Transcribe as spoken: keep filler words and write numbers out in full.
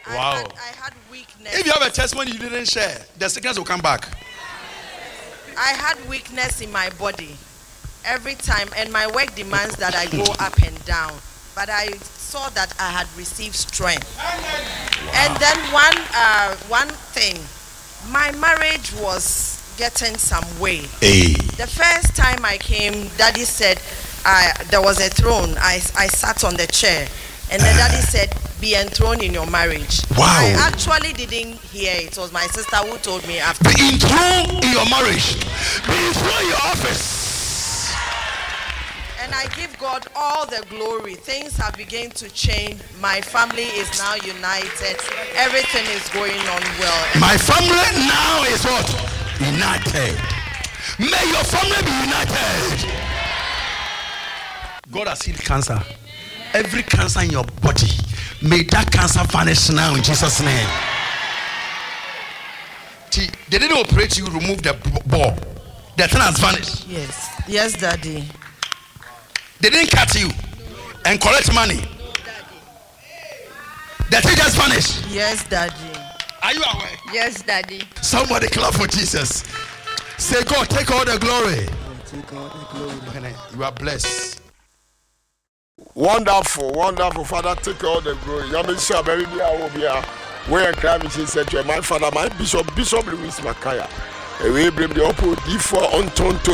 Wow. I had, I had weakness. If you have a testimony you didn't share, the sickness will come back. I had weakness in my body every time, and my work demands that I go up and down. But I saw that I had received strength. Wow. And then one, uh, one thing, my marriage was getting some way. Hey. The first time I came, Daddy said, I, there was a throne. I, I sat on the chair. And then Daddy said, be enthroned in your marriage. Wow. I actually didn't hear it. It was my sister who told me after. Be enthroned in your marriage. Be enthroned in your office. And I give God all the glory. Things have begun to change. My family is now united. Everything is going on well. My family now is what? United. May your family be united. God has healed cancer. Every cancer in your body, may that cancer vanish now in Jesus' name. See, they didn't operate you, remove the ball. The thing has vanished. Yes. Yes, Daddy. They didn't cut you and collect money. The thing just vanished. Yes, Daddy. Are you aware? Yes, Daddy. Somebody clap for Jesus. Say, God, take all the glory. Take all the glory. You are blessed. Wonderful, wonderful. Father, take all the glory. Yamisha, baby, I will be a where Kravis said to my father, my bishop, Bishop Louis Makaya. We bring the oppo D four on Tonto.